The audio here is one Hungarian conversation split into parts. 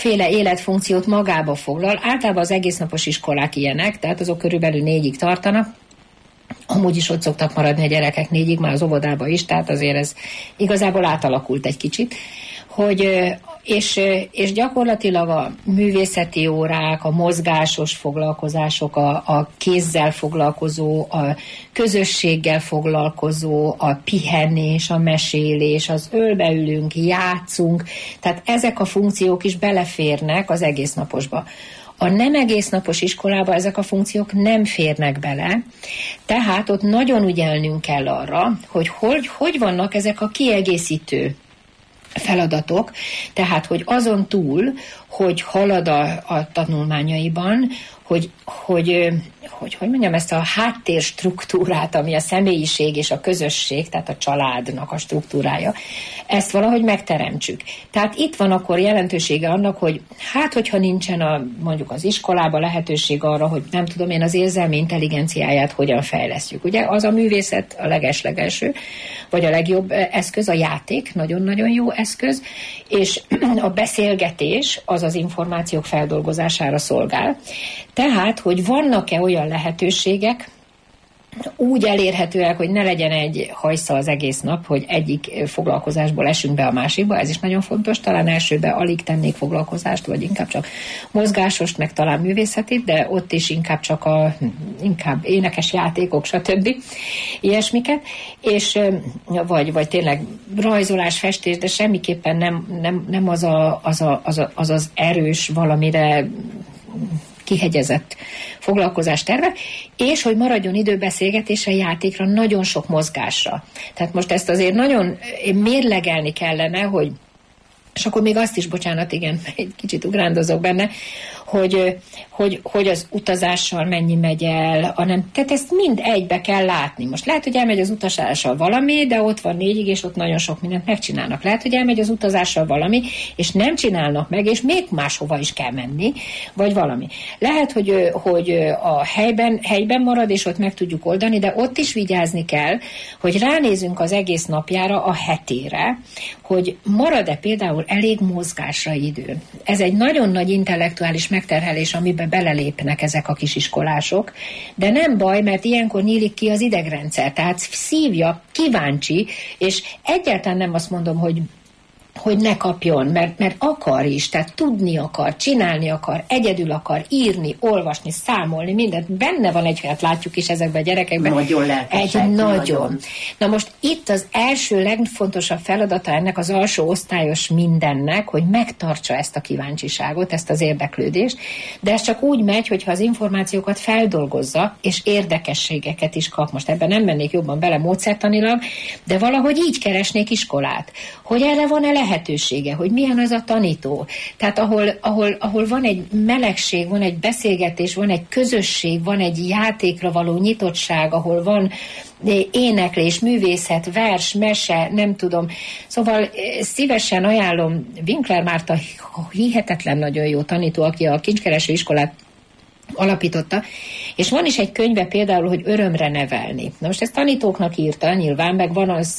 sokféle életfunkciót magába foglal, általában az egésznapos iskolák ilyenek, tehát azok körülbelül 4-ig tartanak, amúgy is ott szoktak maradni a gyerekek 4-ig, már az óvodába is, tehát azért ez igazából átalakult egy kicsit, és gyakorlatilag a művészeti órák, a mozgásos foglalkozások, a kézzel foglalkozó, a közösséggel foglalkozó, a pihenés, a mesélés, az ölbeülünk, játszunk, tehát ezek a funkciók is beleférnek az egésznaposba. A nem egésznapos iskolába ezek a funkciók nem férnek bele, tehát ott nagyon ügyelnünk kell arra, hogy vannak ezek a kiegészítő feladatok, tehát hogy azon túl, hogy halad a tanulmányaiban, hogy mondjam, ezt a háttérstruktúrát, ami a személyiség és a közösség, tehát a családnak a struktúrája, ezt valahogy megteremtsük. Tehát itt van akkor jelentősége annak, hogy hogyha nincsen mondjuk az iskolában lehetőség arra, hogy nem tudom én az érzelmi intelligenciáját hogyan fejlesztjük. Ugye az a művészet a legeslegelső, vagy a legjobb eszköz, a játék, nagyon-nagyon jó eszköz, és a beszélgetés az az információk feldolgozására szolgál. Tehát, hogy vannak-e olyan lehetőségek, úgy elérhetőek, hogy ne legyen egy hajsza az egész nap, hogy egyik foglalkozásból esünk be a másikba, ez is nagyon fontos, talán elsőbe alig tennék foglalkozást, vagy inkább csak mozgásost, meg talán művészetit, de ott is inkább énekes játékok, stb. Ilyesmiket, és vagy tényleg rajzolás, festés, de semmiképpen nem az erős valamire kihegyezett foglalkozás terve, és hogy maradjon idő beszélgetésre, játékra, nagyon sok mozgásra. Tehát most ezt azért nagyon mérlegelni kellene, és akkor még azt is, bocsánat, igen, egy kicsit ugrándozok benne, hogy az utazással mennyi megy el, tehát ezt mind egybe kell látni. Most lehet, hogy elmegy az utazással valami, de ott van 4-ig, és ott nagyon sok mindent megcsinálnak. Lehet, hogy elmegy az utazással valami, és nem csinálnak meg, és még máshova is kell menni, vagy valami. Lehet, hogy a helyben marad, és ott meg tudjuk oldani, de ott is vigyázni kell, hogy ránézünk az egész napjára, a hetére, hogy marad-e például elég mozgásra idő. Ez egy nagyon nagy intellektuális megterhelés, amiben belelépnek ezek a kisiskolások, de nem baj, mert ilyenkor nyílik ki az idegrendszer, tehát szívja, kíváncsi, és egyáltalán nem azt mondom, hogy ne kapjon, mert akar is, tehát tudni akar, csinálni akar, egyedül akar írni, olvasni, számolni, mindent. Benne van hát látjuk is ezekben a gyerekekben. Nagyon lelkesek. Nagyon. Na most itt az első legfontosabb feladata ennek az alsó osztályos mindennek, hogy megtartsa ezt a kíváncsiságot, ezt az érdeklődést, de ez csak úgy megy, hogyha az információkat feldolgozza, és érdekességeket is kap. Most ebben nem mennék jobban bele módszertanilag, de valahogy így keresnék iskolát. Hogy erre van-e lehetősége, hogy milyen az a tanító. Tehát ahol van egy melegség, van egy beszélgetés, van egy közösség, van egy játékra való nyitottság, ahol van éneklés, művészet, vers, mese, nem tudom. Szóval szívesen ajánlom Winkler Márta hihetetlen nagyon jó tanító, aki a kincskereső iskolát alapította, és van is egy könyve például, hogy örömre nevelni. Na most ezt tanítóknak írta, nyilván, meg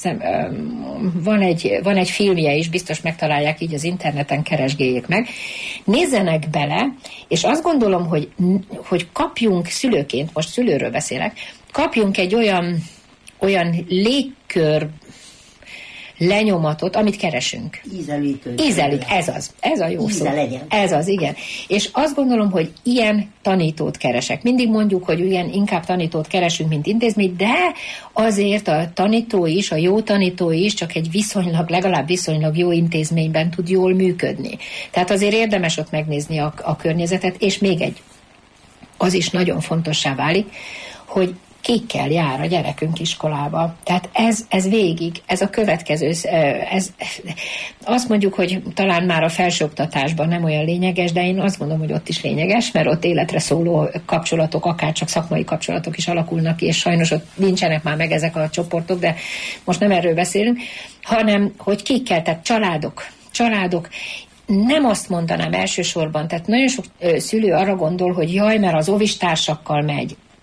van egy filmje is, biztos megtalálják, így az interneten keresgéljék meg. Nézzenek bele, és azt gondolom, hogy kapjunk szülőként, most szülőről beszélek, kapjunk egy olyan légkör lenyomatot, amit keresünk. Ízelítő. Ez a jó szó. Legyen. Ez az, igen. És azt gondolom, hogy ilyen tanítót keresek. Mindig mondjuk, hogy ilyen inkább tanítót keresünk, mint intézmény, de azért a tanító is, a jó tanító is csak egy legalább viszonylag jó intézményben tud jól működni. Tehát azért érdemes ott megnézni a környezetet, és még az is nagyon fontossá válik, hogy kikkel jár a gyerekünk iskolába. Tehát ez végig, ez a következő, azt mondjuk, hogy talán már a felsőoktatásban nem olyan lényeges, de én azt gondolom, hogy ott is lényeges, mert ott életre szóló kapcsolatok, akár csak szakmai kapcsolatok is alakulnak ki, és sajnos ott nincsenek már meg ezek a csoportok, de most nem erről beszélünk, hanem, hogy kikkel, tehát családok, nem azt mondanám elsősorban, tehát nagyon sok szülő arra gondol, hogy jaj, mert az óvistársakkal megy.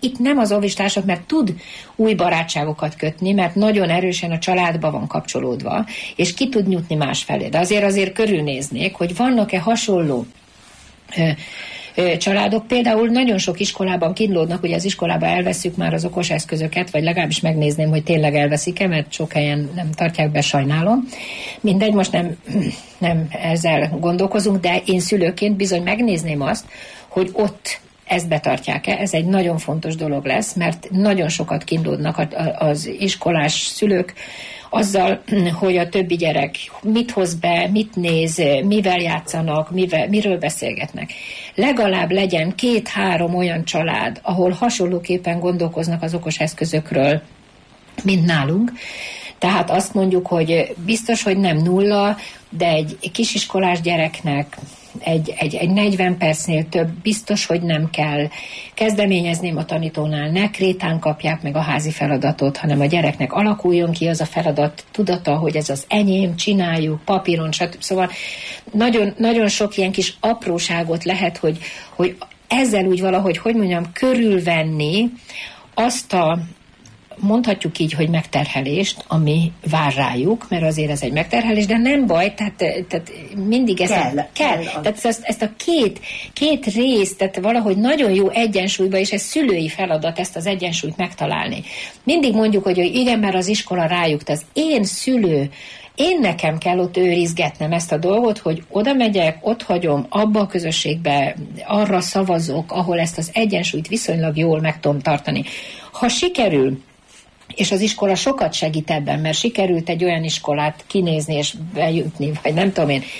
itt nem az óvistársak, mert tud új barátságokat kötni, mert nagyon erősen a családba van kapcsolódva, és ki tud nyújtni másfelé. De azért körülnéznék, hogy vannak-e hasonló családok. Például nagyon sok iskolában kínlódnak, hogy az iskolába elveszük már az okos eszközöket, vagy legalábbis megnézném, hogy tényleg elveszik-e, mert sok helyen nem tartják be, sajnálom. Mindegy, most nem ezzel gondolkozunk, de én szülőként bizony megnézném azt, hogy ott ezt betartják-e. Ez egy nagyon fontos dolog lesz, mert nagyon sokat kínlódnak az iskolás szülők azzal, hogy a többi gyerek mit hoz be, mit néz, mivel játszanak, miről beszélgetnek. Legalább legyen 2-3 olyan család, ahol hasonlóképpen gondolkoznak az okos eszközökről, mint nálunk. Tehát azt mondjuk, hogy biztos, hogy nem 0, de egy kisiskolás gyereknek egy 40 percnél több biztos, hogy nem kell. Kezdeményezném a tanítónál, ne krétán kapják meg a házi feladatot, hanem a gyereknek alakuljon ki az a feladat tudata, hogy ez az enyém, csináljuk, papíron, stb. Szóval nagyon, nagyon sok ilyen kis apróságot lehet, hogy ezzel úgy valahogy, hogy mondjam, körülvenni azt a, mondhatjuk így, hogy megterhelést, ami vár rájuk, mert azért ez egy megterhelés, de nem baj, tehát mindig kell. Tehát ezt a két részt, tehát valahogy nagyon jó egyensúlyba, és ez szülői feladat ezt az egyensúlyt megtalálni. Mindig mondjuk, hogy igen, mert az iskola rájuk, az én szülő, én nekem kell ott őrizgetnem ezt a dolgot, hogy oda megyek, ott hagyom, abba a közösségbe, arra szavazok, ahol ezt az egyensúlyt viszonylag jól meg tudom tartani. Ha sikerül, és az iskola sokat segít ebben, mert sikerült egy olyan iskolát kinézni és bejutni, vagy nem tudom én,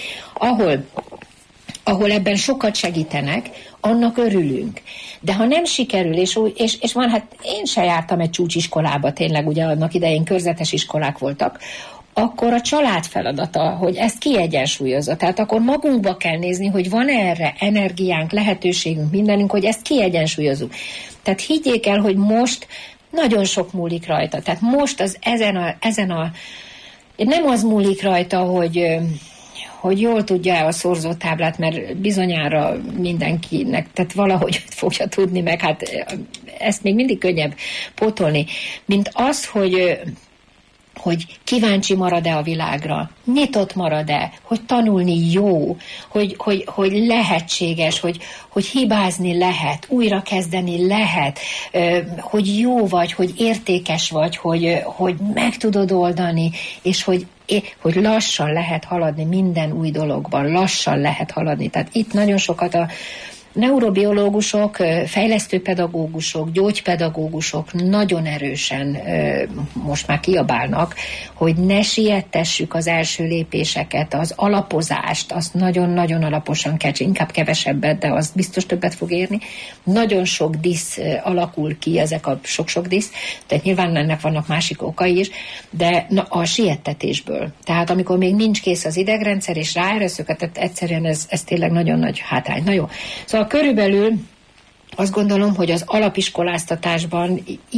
ahol ebben sokat segítenek, annak örülünk. De ha nem sikerül, és van, hát én se jártam egy csúcsiskolába, tényleg ugye annak idején körzetes iskolák voltak, akkor a család feladata, hogy ezt kiegyensúlyozza. Tehát akkor magunkba kell nézni, hogy van erre energiánk, lehetőségünk, mindenünk, hogy ezt kiegyensúlyozunk. Tehát higgyék el, hogy most nagyon sok múlik rajta. Tehát most nem az múlik rajta, hogy jól tudja a szorzótáblát, mert bizonyára mindenkinek, tehát valahogy fogja tudni, meg hát ezt még mindig könnyebb pótolni, mint az, hogy kíváncsi marad-e a világra, nyitott marad-e, hogy tanulni jó, hogy lehetséges, hogy hibázni lehet, újra kezdeni lehet, hogy jó vagy, hogy értékes vagy, hogy meg tudod oldani, és hogy lassan lehet haladni minden új dologban, lassan lehet haladni. Tehát itt nagyon sokat a neurobiológusok, fejlesztőpedagógusok, gyógypedagógusok nagyon erősen most már kiabálnak, hogy ne siettessük az első lépéseket, az alapozást, azt nagyon-nagyon alaposan kell, inkább kevesebbet, de az biztos többet fog érni. Nagyon sok disz alakul ki, ezek a sok-sok disz, tehát nyilván ennek vannak másik okai is, de a siettetésből. Tehát amikor még nincs kész az idegrendszer, és ráerőszök, tehát egyszerűen ez tényleg nagyon nagy hátrány. Na jó. Szóval körülbelül azt gondolom, hogy az alapiskoláztatásban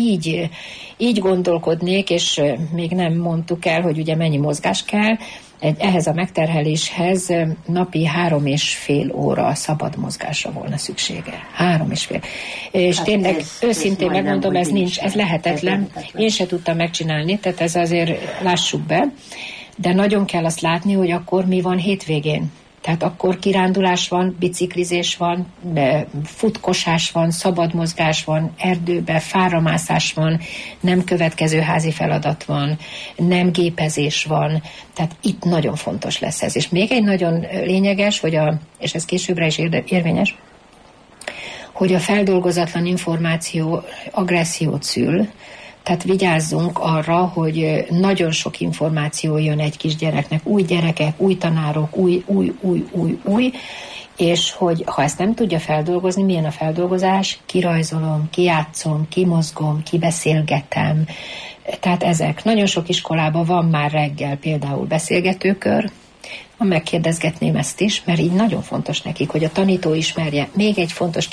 így gondolkodnék, és még nem mondtuk el, hogy ugye mennyi mozgás kell. Ehhez a megterheléshez napi 3,5 óra szabad mozgásra volna szüksége. 3,5. És hát tényleg őszintén megmondom, ez nincs, ez lehetetlen. Én se tudtam megcsinálni, tehát ez azért lássuk be. De nagyon kell azt látni, hogy akkor mi van hétvégén. Tehát akkor kirándulás van, biciklizés van, futkosás van, szabad mozgás van, erdőbe, fáramászás van, nem következő házi feladat van, nem gépezés van. Tehát itt nagyon fontos lesz ez. És még egy nagyon lényeges, és ez későbbre is érvényes, hogy a feldolgozatlan információ agressziót szül. Tehát vigyázzunk arra, hogy nagyon sok információ jön egy kisgyereknek, új gyerekek, új tanárok, új, és hogy ha ezt nem tudja feldolgozni, milyen a feldolgozás, kirajzolom, kijátszom, kimozgom, kibeszélgetem. Tehát ezek. Nagyon sok iskolában van már reggel például beszélgetőkör, megkérdezgetném ezt is, mert így nagyon fontos nekik, hogy a tanító ismerje. Még egy fontos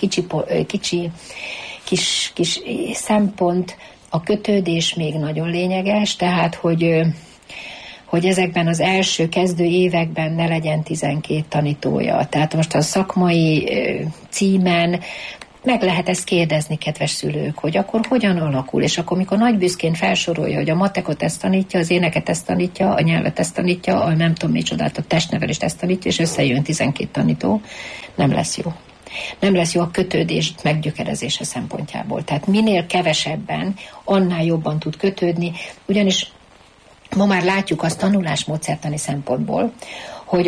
kis szempont, a kötődés még nagyon lényeges, tehát, hogy ezekben az első kezdő években ne legyen 12 tanítója. Tehát most a szakmai címen meg lehet ezt kérdezni, kedves szülők, hogy akkor hogyan alakul, és akkor mikor nagy büszkén felsorolja, hogy a matekot ezt tanítja, az éneket ezt tanítja, a nyelvet ezt tanítja, a nem tudom micsodát, a testnevelést ezt tanítja, és összejön 12 tanító, nem lesz jó. Nem lesz jó a kötődés meggyökerezése szempontjából. Tehát minél kevesebben, annál jobban tud kötődni, ugyanis ma már látjuk azt tanulásmódszertani szempontból, hogy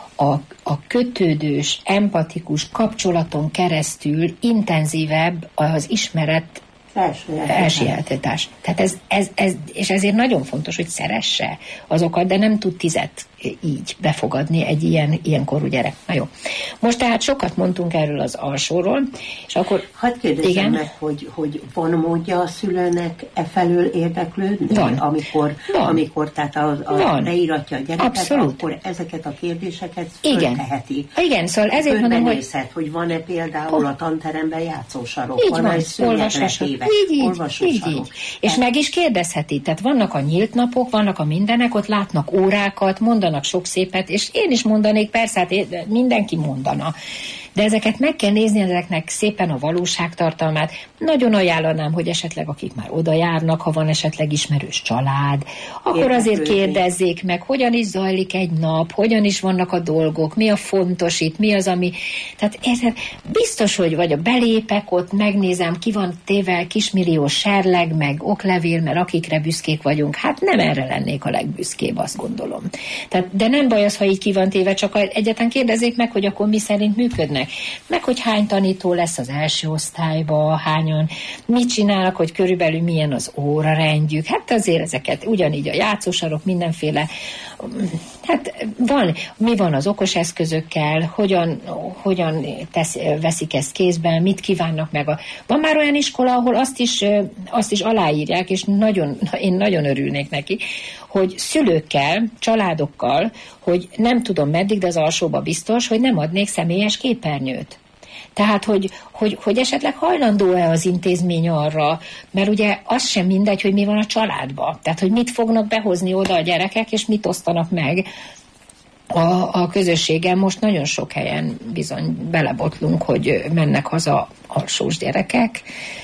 a kötődős, empatikus kapcsolaton keresztül intenzívebb az ismeret elsajátítás. Tehát ez, és ezért nagyon fontos, hogy szeresse azokat, de nem tud 10 így befogadni egy ilyen korú gyerek. Na jó. Most tehát sokat mondtunk erről az alsóról, és akkor... Hadd kérdezzem meg, hogy van módja a szülőnek felől érdeklődni? Van. Amikor tehát beíratja a gyereket, abszolút. Akkor ezeket a kérdéseket fölteheti. Igen, szóval ezért mondom, hogy van-e például a tanteremben játszósarok, van-e szőnyegre téve, olvasósarok. És meg is kérdezheti. Tehát vannak a nyílt napok, vannak a mindenek, ott látnak órákat, mondanak sok szépet, és én is mondanék, persze, hát mindenki mondana. De ezeket meg kell nézni, ezeknek szépen a valóságtartalmát. Nagyon ajánlanám, hogy esetleg akik már oda járnak, ha van esetleg ismerős család, akkor azért kérdezzék meg, hogyan is zajlik egy nap, hogyan is vannak a dolgok, mi a fontos itt, mi az, ami... Tehát biztos, hogy vagy a belépek ott, megnézem, ki van téve kismillió serleg, meg oklevél, mert akikre büszkék vagyunk. Hát nem erre lennék a legbüszkébb, azt gondolom. Tehát, de nem baj az, ha így ki van téve, csak egyáltalán kérdezzék meg, hogy akkor mi szerint működnek. Meg, hogy hány tanító lesz az első osztályba, hányan, mit csinálnak, hogy körülbelül milyen az órarendjük. Hát azért ezeket ugyanígy a játszósarok, mindenféle, hát mi van az okos eszközökkel, hogyan veszik ezt kézben, mit kívánnak meg. Van már olyan iskola, ahol azt is aláírják, és én nagyon örülnék neki, hogy szülőkkel, családokkal, hogy nem tudom meddig, de az alsóba biztos, hogy nem adnék személyes képernyőt. Tehát, hogy esetleg hajlandó-e az intézmény arra, mert ugye az sem mindegy, hogy mi van a családban. Tehát, hogy mit fognak behozni oda a gyerekek, és mit osztanak meg a közösségen. Most nagyon sok helyen bizony belebotlunk, hogy mennek haza alsós gyerekek,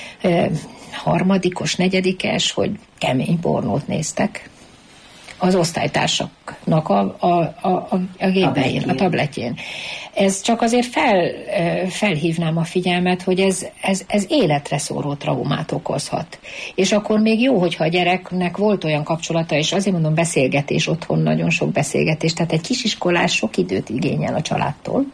harmadikos, negyedikes, hogy kemény pornót néztek az osztálytársaknak a gépein, a tabletjén. Ez csak azért felhívnám a figyelmet, hogy ez életre szóró traumát okozhat. És akkor még jó, hogyha a gyereknek volt olyan kapcsolata, és azért mondom beszélgetés, otthon nagyon sok beszélgetés, tehát egy kisiskolás sok időt igényel a családtól,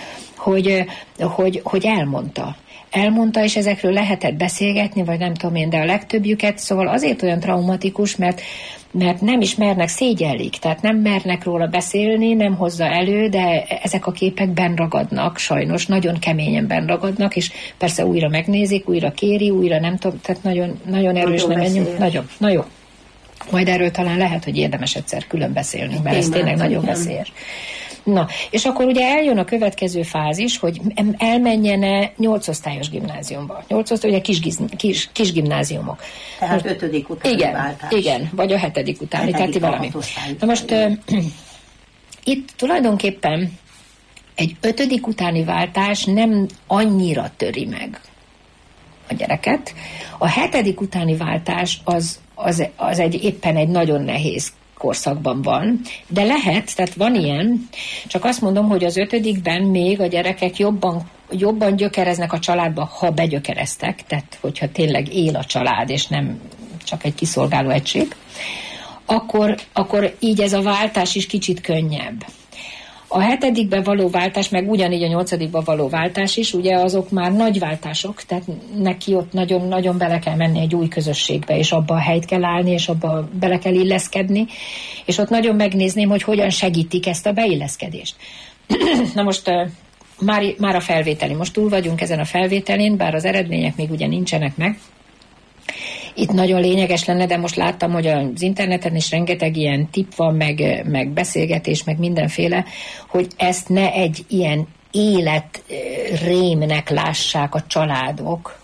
hogy elmondta, és ezekről lehetett beszélgetni, vagy nem tudom én, de a legtöbbjüket, szóval azért olyan traumatikus, mert nem is mernek, szégyellik, tehát nem mernek róla beszélni, nem hozza elő, de ezek a képek benn ragadnak, sajnos, nagyon keményen benn ragadnak, és persze újra megnézik, újra kéri, újra nem tudom, tehát nagyon, nagyon erős, nagyon, na jó. Majd erről talán lehet, hogy érdemes egyszer külön beszélnünk, mert ez tényleg nagyon veszélyes. Na, és akkor ugye eljön a következő fázis, hogy elmenjen-e 8 osztályos gimnáziumba. 8 osztály, ugye kis gimnáziumok. Tehát 5. utáni váltás. Igen, vagy a 7. utáni, tehát valami. Na most itt tulajdonképpen egy 5. utáni váltás nem annyira töri meg a gyereket. A 7. utáni váltás az éppen egy nagyon nehéz korszakban van, de lehet, tehát van ilyen, csak azt mondom, hogy az 5. még a gyerekek jobban gyökereznek a családba, ha begyökereztek, tehát hogyha tényleg él a család, és nem csak egy kiszolgáló egység, akkor így ez a váltás is kicsit könnyebb. A 7. való váltás, meg ugyanígy a 8. való váltás is, ugye azok már nagy váltások, tehát neki ott nagyon-nagyon bele kell menni egy új közösségbe, és abba a helyt kell állni, és abba bele kell illeszkedni, és ott nagyon megnézném, hogy hogyan segítik ezt a beilleszkedést. Na most már a felvételi, most túl vagyunk ezen a felvételén, bár az eredmények még ugye nincsenek meg. Itt nagyon lényeges lenne, de most láttam, hogy az interneten is rengeteg ilyen tipp van, meg beszélgetés, meg mindenféle, hogy ezt ne egy ilyen életrémnek lássák a családok,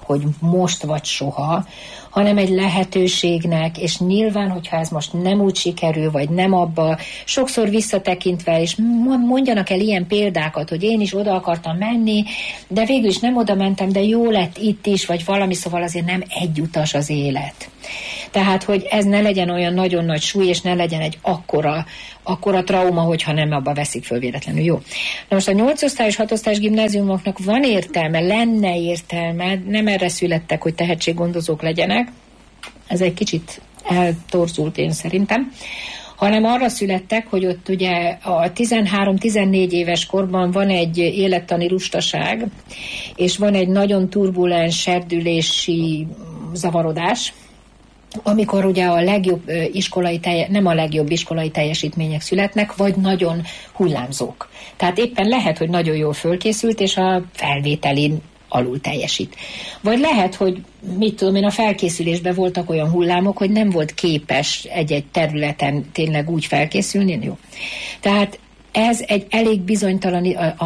hogy most vagy soha, hanem egy lehetőségnek, és nyilván, hogyha ez most nem úgy sikerül, vagy nem abba, sokszor visszatekintve, és mondjanak el ilyen példákat, hogy én is oda akartam menni, de végül is nem oda mentem, de jó lett itt is, vagy valami, szóval azért nem egyutas az élet. Tehát, hogy ez ne legyen olyan nagyon nagy súly, és ne legyen egy akkora trauma, hogyha nem abba veszik föl véletlenül. Jó. Na most a 8 osztályos, 6 osztályos gimnáziumoknak van értelme, lenne értelme, nem erre születtek, hogy tehetséggondozók legyenek, ez egy kicsit eltorzult én szerintem, hanem arra születtek, hogy ott ugye a 13-14 éves korban van egy élettani lustaság, és van egy nagyon turbulens serdülési zavarodás, amikor ugye a legjobb nem a legjobb iskolai teljesítmények születnek, vagy nagyon hullámzók. Tehát éppen lehet, hogy nagyon jól fölkészült, és a felvételin alul teljesít. Vagy lehet, hogy mit tudom én, a felkészülésben voltak olyan hullámok, hogy nem volt képes egy-egy területen tényleg úgy felkészülni. Jó. Tehát ez egy elég bizonytalan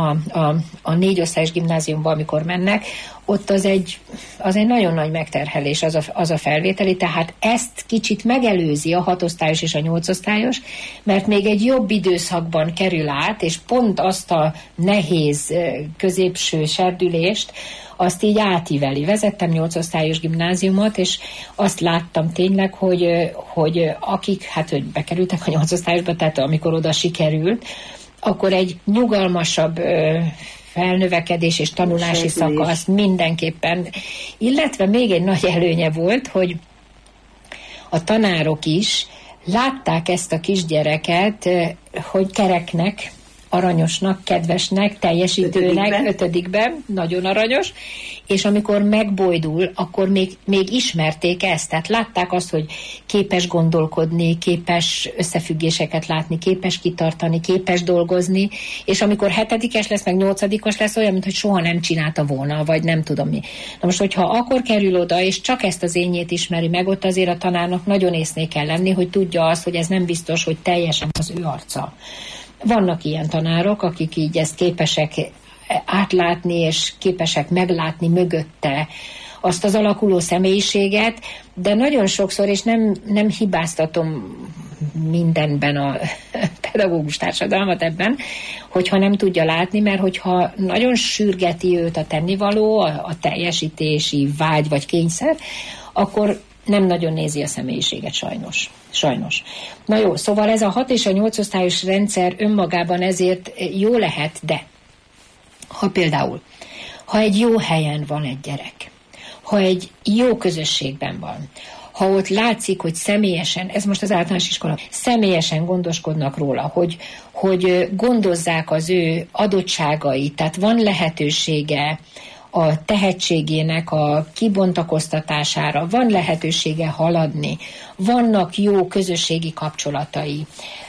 a 4 osztályos gimnáziumban, amikor mennek, ott az egy nagyon nagy megterhelés az a felvételi, tehát ezt kicsit megelőzi a 6 osztályos és a 8 osztályos, mert még egy jobb időszakban kerül át, és pont azt a nehéz középső serdülést, azt így átíveli. Vezettem 8 osztályos gimnáziumot, és azt láttam tényleg, hogy akik, hogy bekerültek a 8 osztályosba, tehát amikor oda sikerült, akkor egy nyugalmasabb felnövekedés és tanulási szakasz mindenképpen. Illetve még egy nagy előnye volt, hogy a tanárok is látták ezt a kisgyereket, hogy kereknek, aranyosnak, kedvesnek, teljesítőnek, 5-ben, nagyon aranyos, és amikor megbojdul, akkor még ismerték ezt, tehát látták azt, hogy képes gondolkodni, képes összefüggéseket látni, képes kitartani, képes dolgozni, és amikor 7-es lesz, meg 8-os lesz, olyan, mintha soha nem csinálta volna, vagy nem tudom mi. Na most, hogyha akkor kerül oda, és csak ezt az énjét ismeri meg, ott azért a tanárnak nagyon észnél kell lenni, hogy tudja azt, hogy ez nem biztos, hogy teljesen az ő arca. Vannak ilyen tanárok, akik így ezt képesek átlátni, és képesek meglátni mögötte azt az alakuló személyiséget, de nagyon sokszor, és nem hibáztatom mindenben a pedagógus társadalmat ebben, hogyha nem tudja látni, mert hogyha nagyon sürgeti őt a tennivaló, a teljesítési vágy vagy kényszer, akkor nem nagyon nézi a személyiséget sajnos. Na jó, szóval ez a 6 és a 8 osztályos rendszer önmagában ezért jó lehet, de ha egy jó helyen van egy gyerek, ha egy jó közösségben van, ha ott látszik, hogy személyesen, ez most az általános iskola, személyesen gondoskodnak róla, hogy gondozzák az ő adottságait, tehát van lehetősége a tehetségének a kibontakoztatására, van lehetősége haladni, vannak jó közösségi kapcsolatai,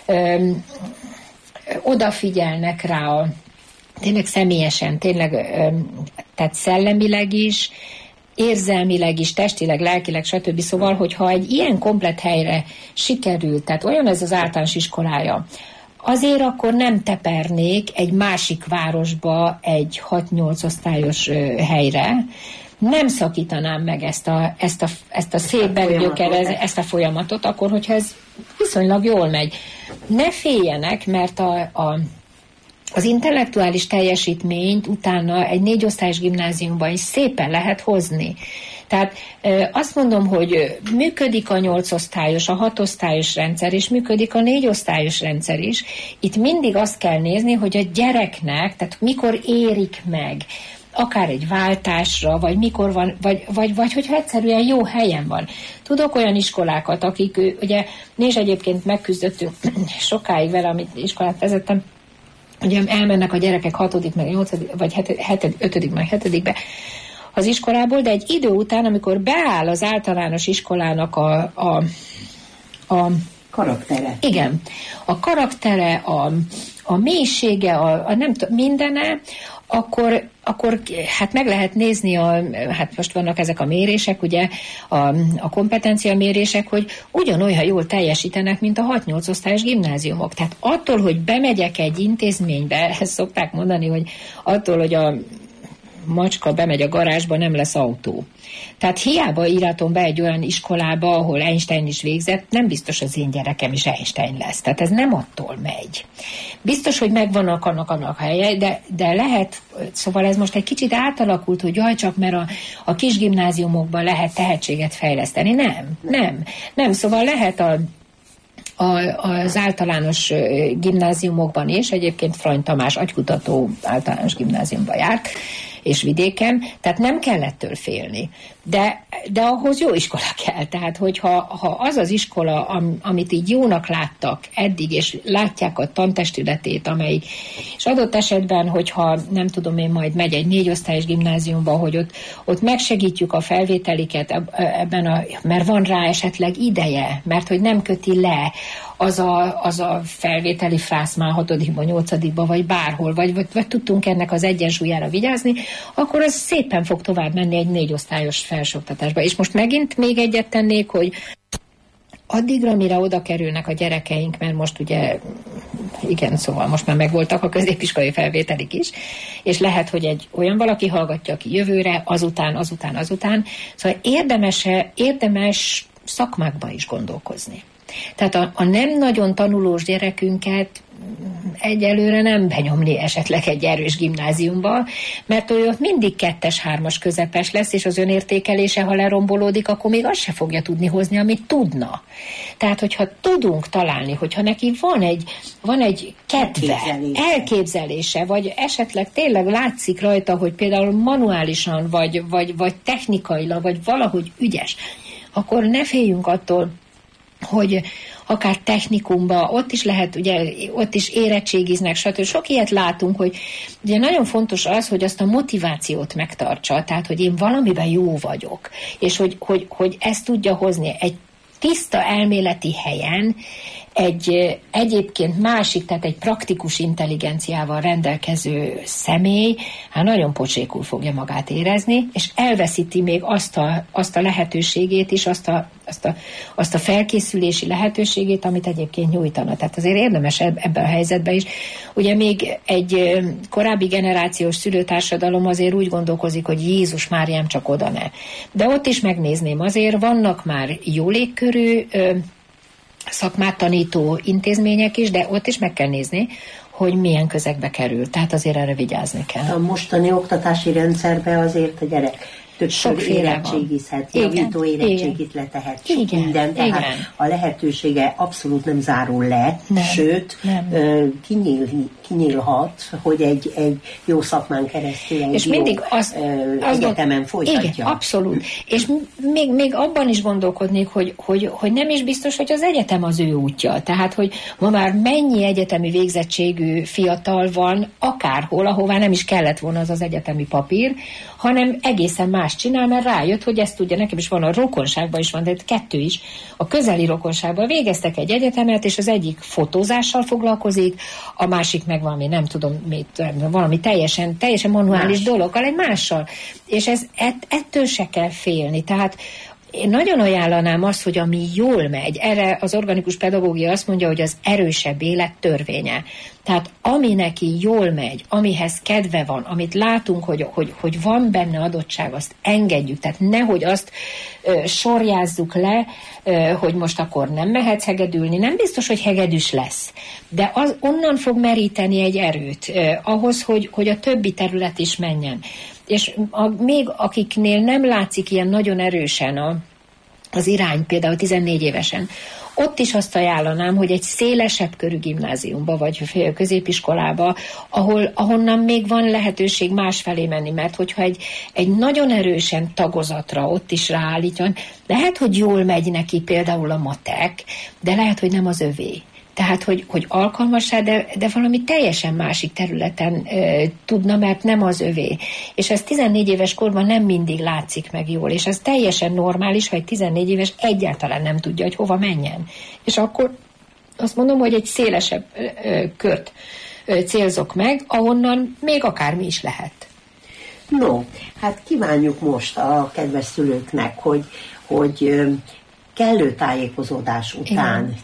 odafigyelnek rá tényleg személyesen, tehát szellemileg is, érzelmileg is, testileg, lelkileg, stb. Szóval, hogyha egy ilyen komplett helyre sikerült, tehát olyan ez az általános iskolája, azért akkor nem tepernék egy másik városba egy 6-8 osztályos helyre, nem szakítanám meg ezt a szép belügyökkel, ezt a folyamatot, akkor, hogyha ez viszonylag jól megy. Ne féljenek, mert az intellektuális teljesítményt utána egy 4 osztályos gimnáziumban is szépen lehet hozni. Tehát azt mondom, hogy működik a 8 osztályos, a 6 osztályos rendszer, és működik a 4 osztályos rendszer is. Itt mindig azt kell nézni, hogy a gyereknek, tehát mikor érik meg, akár egy váltásra, vagy mikor van, vagy hogyha egyszerűen jó helyen van. Tudok olyan iskolákat, akik, ugye, mi is egyébként megküzdöttünk sokáig vele, amit iskolát vezettem, ugye elmennek a gyerekek 6., meg 8., vagy 5., meg 7. az iskolából, de egy idő után, amikor beáll az általános iskolának a karaktere. Igen. A karaktere, a mélysége, nem tudom, mindene, akkor hát meg lehet nézni, hát most vannak ezek a mérések, ugye, a kompetencia mérések, hogy ugyanolyan jól teljesítenek, mint a 6-8 osztályos gimnáziumok. Tehát attól, hogy bemegyek egy intézménybe, ezt szokták mondani, hogy attól, hogy macska bemegy a garázsba, nem lesz autó. Tehát hiába íratom be egy olyan iskolába, ahol Einstein is végzett, nem biztos az én gyerekem is Einstein lesz. Tehát ez nem attól megy. Biztos, hogy megvannak annak helye, de lehet, szóval ez most egy kicsit átalakult, hogy jaj, csak mert a kis gimnáziumokban lehet tehetséget fejleszteni. Nem. Szóval lehet az általános gimnáziumokban is, egyébként Frany Tamás agykutató általános gimnáziumban járt, és vidéken, tehát nem kell ettől félni. De ahhoz jó iskola kell. Tehát, hogyha az az iskola, amit így jónak láttak eddig, és látják a tantestületét, amely, és adott esetben, hogyha nem tudom én, majd megy egy 4 osztályos gimnáziumba, hogy ott megsegítjük a felvételiket ebben mert van rá esetleg ideje, mert hogy nem köti le az a felvételi fász már 6-ba, 8-ba, vagy bárhol, vagy tudtunk ennek az egyensúlyára vigyázni, akkor az szépen fog tovább menni egy 4 osztályos felsőoktatásba. És most megint még egyet tennék, hogy addigra, mire oda kerülnek a gyerekeink, mert most ugye, igen, szóval most már megvoltak a középiskolai felvételik is, és lehet, hogy egy olyan valaki hallgatja, aki jövőre, azután. Szóval érdemes szakmákba is gondolkozni. Tehát a nem nagyon tanulós gyerekünket egyelőre nem benyomni esetleg egy erős gimnáziumba, mert ő ott mindig 2-es, 3-as közepes lesz, és az önértékelése, ha lerombolódik, akkor még azt se fogja tudni hozni, amit tudna. Tehát, hogyha tudunk találni, hogyha neki van egy kedve, elképzelése, vagy esetleg tényleg látszik rajta, hogy például manuálisan, vagy technikailag, vagy valahogy ügyes, akkor ne féljünk attól, hogy akár technikumban, ott is lehet, ugye, ott is érettségiznek, stb. Sok ilyet látunk, hogy ugye nagyon fontos az, hogy azt a motivációt megtartsa, tehát, hogy én valamiben jó vagyok, és hogy ezt tudja hozni egy tiszta elméleti helyen, egy egyébként másik, tehát egy praktikus intelligenciával rendelkező személy, hát nagyon pocsékul fogja magát érezni, és elveszíti még azt a lehetőségét is, azt a felkészülési lehetőségét, amit egyébként nyújtana. Tehát azért érdemes ebben a helyzetben is. Ugye még egy korábbi generációs szülőtársadalom azért úgy gondolkozik, hogy Jézus Máriám, csak oda ne. De ott is megnézném, azért vannak már jó légkörű szakmát tanító intézmények is, de ott is meg kell nézni, hogy milyen közegbe kerül. Tehát azért erre vigyázni kell. A mostani oktatási rendszerben azért a gyerek többször érettségizhet, javító érettségit letehet, sok minden, tehát a lehetősége abszolút nem zárul le, sőt, kinyílhat, hogy egy jó szakmán keresztül egy és jó mindig egyetemen folytatja. Igen, abszolút. És még abban is gondolkodnék, hogy nem is biztos, hogy az egyetem az ő útja. Tehát, hogy ma már mennyi egyetemi végzettségű fiatal van akárhol, ahová nem is kellett volna az egyetemi papír, hanem egészen más csinál, mert rájött, hogy ezt tudja, nekem is van, a rokonságban is van, de 2 is. A közeli rokonságban végeztek egy egyetemet, és az egyik fotózással foglalkozik, a másik meg valami, nem tudom, valami teljesen manuális dologgal, egy mással. És ettől se kell félni. Tehát én nagyon ajánlanám azt, hogy ami jól megy, erre az organikus pedagógia azt mondja, hogy az erősebb élet törvénye. Tehát ami neki jól megy, amihez kedve van, amit látunk, hogy van benne adottság, azt engedjük. Tehát nehogy azt sorjázzuk le, hogy most akkor nem mehetsz hegedülni. Nem biztos, hogy hegedűs lesz. De onnan fog meríteni egy erőt ahhoz, hogy a többi terület is menjen. És még akiknél nem látszik ilyen nagyon erősen az irány, például 14 évesen, ott is azt ajánlanám, hogy egy szélesebb körű gimnáziumba, vagy középiskolába, ahonnan még van lehetőség másfelé menni, mert hogyha egy nagyon erősen tagozatra ott is ráállítja, lehet, hogy jól megy neki például a matek, de lehet, hogy nem az övé. Tehát, hogy alkalmas-e, de valami teljesen másik területen tudna, mert nem az övé. És ez 14 éves korban nem mindig látszik meg jól, és ez teljesen normális, ha egy 14 éves egyáltalán nem tudja, hogy hova menjen. És akkor azt mondom, hogy egy szélesebb kört célzok meg, ahonnan még akármi is lehet. No, hát kívánjuk most a kedves szülőknek, hogy kellő tájékozódás után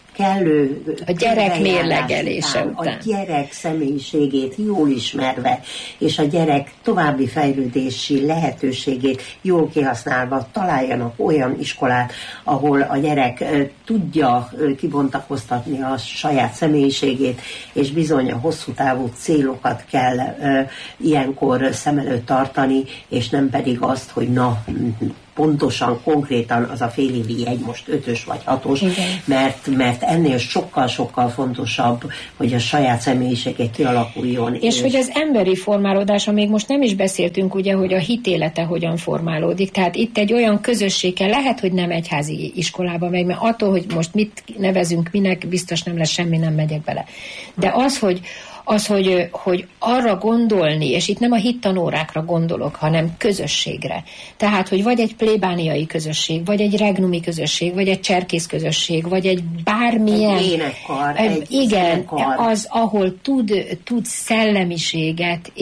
kellő a gyerek mérlegelése után. A gyerek személyiségét jól ismerve, és a gyerek további fejlődési lehetőségét jól kihasználva találjanak olyan iskolát, ahol a gyerek tudja kibontakoztatni a saját személyiségét, és bizony a hosszú távú célokat kell ilyenkor szem előtt tartani, és nem pedig azt, hogy pontosan, konkrétan az a félévi jegy most 5-ös vagy 6-os, mert ennél sokkal-sokkal fontosabb, hogy a saját személyisége kialakuljon. És hogy az emberi formálódása, még most nem is beszéltünk, ugye, hogy a hitélete hogyan formálódik. Tehát itt egy olyan közösség kell, lehet, hogy nem egyházi iskolába megy, mert attól, hogy most mit nevezünk minek, biztos nem lesz semmi, nem megyek bele. De hogy arra gondolni, és itt nem a hittanórákra gondolok, hanem közösségre. Tehát, hogy vagy egy plébániai közösség, vagy egy regnumi közösség, vagy egy cserkész közösség, vagy egy bármilyen... Egy énekkar. Igen, az, ahol tud szellemiséget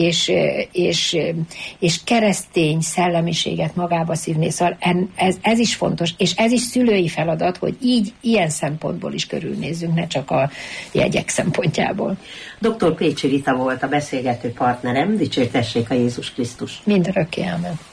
és keresztény szellemiséget magába szívni. Szóval ez is fontos, és ez is szülői feladat, hogy ilyen szempontból is körülnézzünk, ne csak a jegyek szempontjából. Dr. Pécsi Rita volt a beszélgető partnerem, dicsértessék a Jézus Krisztus. Mindörökké, ámen.